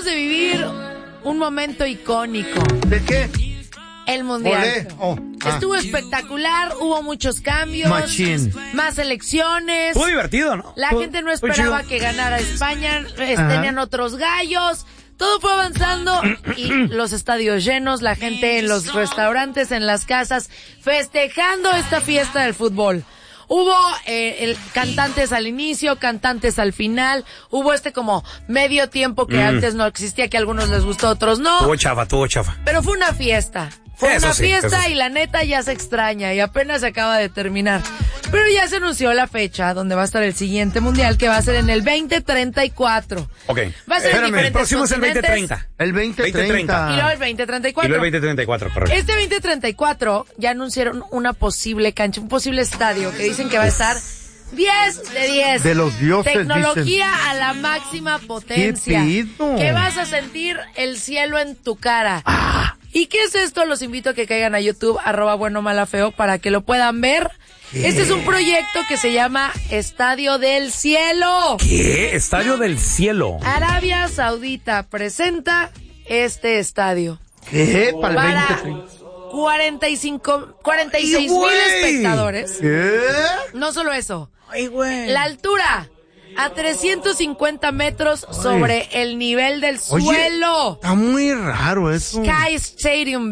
Acabamos de vivir un momento icónico. ¿De qué? El Mundial. Estuvo espectacular, hubo muchos cambios. Machín. Más elecciones. Estuvo divertido, ¿no? La gente no esperaba que ganara España. Tenían otros gallos. Todo fue avanzando y los estadios llenos, la gente en los restaurantes, en las casas, festejando esta fiesta del fútbol. Hubo cantantes al inicio, cantantes al final. Hubo como medio tiempo que antes no existía, que a algunos les gustó, a otros no. Tuvo chafa. Pero fue una fiesta. Fue una fiesta y la neta ya se extraña y apenas se acaba de terminar. Pero ya se anunció la fecha donde va a estar el siguiente mundial, que va a ser en el 2034. Ok. Va a ser en diferentes el próximo es el continentes. 2030. El 2030. Y luego el 2034. Y luego el 2034, correcto. Este 2034 ya anunciaron una posible cancha, un posible estadio que dicen que va a estar 10 de 10. De los dioses, Tecnología dicen. a la máxima potencia. ¿Qué pido? Que vas a sentir el cielo en tu cara. ¿Y qué es esto? Los invito a que caigan a YouTube, @buenomalafeo, para que lo puedan ver. Este es un proyecto que se llama Estadio del Cielo. ¿Qué? Estadio del Cielo. Arabia Saudita presenta este estadio. ¿Qué? Para el Para 2030. 46,000 espectadores. ¿Qué? No solo eso. Ay, güey. La altura a 350 metros sobre el nivel del Oye, suelo. está muy raro eso. Sky Stadium